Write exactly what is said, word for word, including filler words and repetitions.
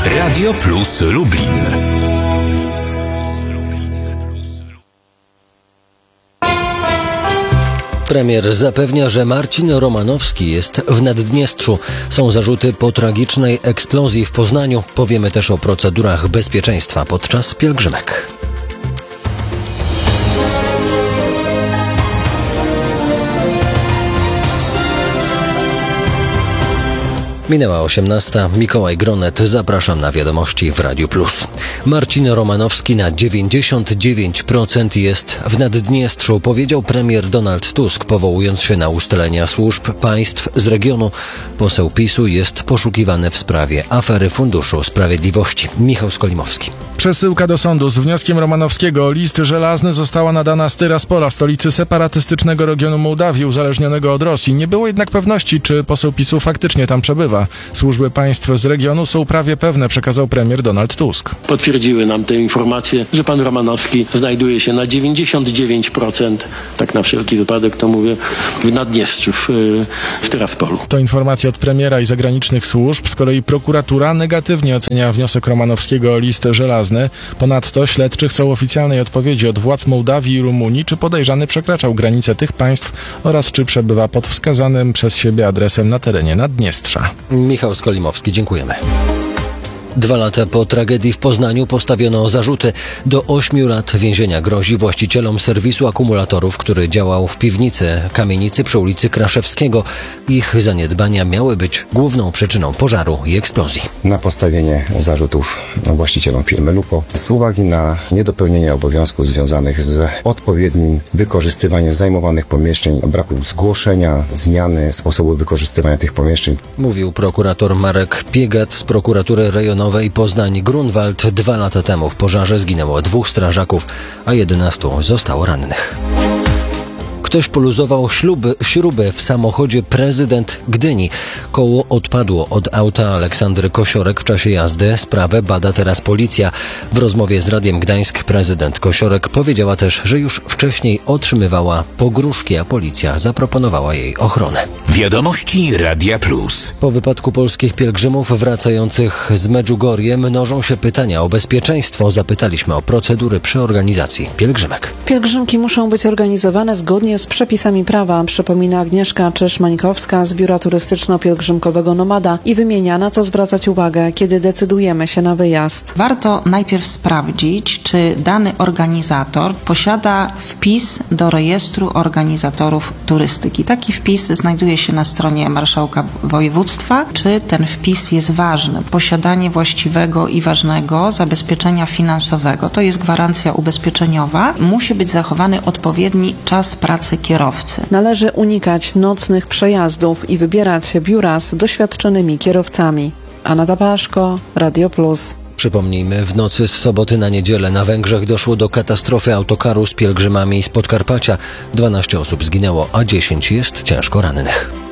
Radio Plus Lublin. Premier zapewnia, że Marcin Romanowski jest w Naddniestrzu. Są zarzuty po tragicznej eksplozji w Poznaniu. Powiemy też o procedurach bezpieczeństwa podczas pielgrzymek. Minęła osiemnasta. Mikołaj Gronet. Zapraszam na wiadomości w Radiu Plus. Marcin Romanowski na dziewięćdziesiąt dziewięć procent jest w Naddniestrzu, powiedział premier Donald Tusk, powołując się na ustalenia służb państw z regionu. Poseł PiSu jest poszukiwany w sprawie afery Funduszu Sprawiedliwości. Michał Skolimowski. Przesyłka do sądu z wnioskiem Romanowskiego o list żelazny została nadana z Tyraspola, stolicy separatystycznego regionu Mołdawii, uzależnionego od Rosji. Nie było jednak pewności, czy poseł PiSu faktycznie tam przebywa. Służby państw z regionu są prawie pewne, przekazał premier Donald Tusk. Potwierdziły nam te informacje, że pan Romanowski znajduje się na dziewięćdziesiąt dziewięć procent, tak na wszelki wypadek to mówię, w Naddniestrzu, w, w Tyraspolu. To informacja od premiera i zagranicznych służb. Z kolei prokuratura negatywnie ocenia wniosek Romanowskiego o list żelazny. Ponadto śledczy chcą oficjalnej odpowiedzi od władz Mołdawii i Rumunii, czy podejrzany przekraczał granice tych państw oraz czy przebywa pod wskazanym przez siebie adresem na terenie Naddniestrza. Michał Skolimowski, dziękujemy. Dwa lata po tragedii w Poznaniu postawiono zarzuty. Do ośmiu lat więzienia grozi właścicielom serwisu akumulatorów, który działał w piwnicy kamienicy przy ulicy Kraszewskiego. Ich zaniedbania miały być główną przyczyną pożaru i eksplozji. Na postawienie zarzutów właścicielom firmy Lupo z uwagi na niedopełnienie obowiązków związanych z odpowiednim wykorzystywaniem zajmowanych pomieszczeń, braku zgłoszenia, zmiany sposobu wykorzystywania tych pomieszczeń. Mówił prokurator Marek Piegat z prokuratury rejonowej Poznań-Grunwald. Dwa lata temu w pożarze zginęło dwóch strażaków, a jedenastu zostało rannych. Ktoś poluzował śluby, śruby w samochodzie prezydent Gdyni. Koło odpadło od auta Aleksandry Kosiorek w czasie jazdy. Sprawę bada teraz policja. W rozmowie z Radiem Gdańsk prezydent Kosiorek powiedziała też, że już wcześniej otrzymywała pogróżki, a policja zaproponowała jej ochronę. Wiadomości Radia Plus. Po wypadku polskich pielgrzymów wracających z Medjugorje mnożą się pytania o bezpieczeństwo. Zapytaliśmy o procedury przy organizacji pielgrzymek. Pielgrzymki muszą być organizowane zgodnie z przepisami prawa, przypomina Agnieszka Czyż-Mańkowska z Biura Turystyczno-Pielgrzymkowego Nomada i wymienia, na co zwracać uwagę, kiedy decydujemy się na wyjazd. Warto najpierw sprawdzić, czy dany organizator posiada wpis do rejestru organizatorów turystyki. Taki wpis znajduje się na stronie marszałka województwa. Czy ten wpis jest ważny? Posiadanie właściwego i ważnego zabezpieczenia finansowego. To jest gwarancja ubezpieczeniowa. Musi być zachowany odpowiedni czas pracy kierowcy. Należy unikać nocnych przejazdów i wybierać się biura z doświadczonymi kierowcami. Anna Paszko, Radio Plus. Przypomnijmy, w nocy z soboty na niedzielę na Węgrzech doszło do katastrofy autokaru z pielgrzymami z Podkarpacia. dwanaście osób zginęło, a dziesięć jest ciężko rannych.